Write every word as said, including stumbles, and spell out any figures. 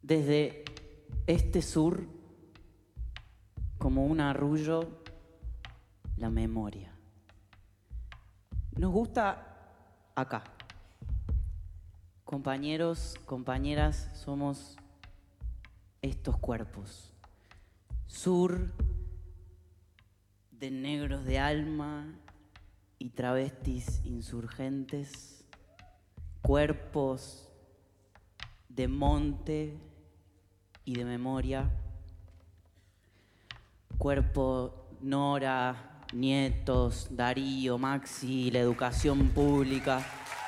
desde este sur, como un arrullo, la memoria. Nos gusta acá. Compañeros, compañeras, somos estos cuerpos. Sur de negros de alma y travestis insurgentes, cuerpos de monte y de memoria, cuerpo Nora, Nietos, Darío, Maxi, la educación pública,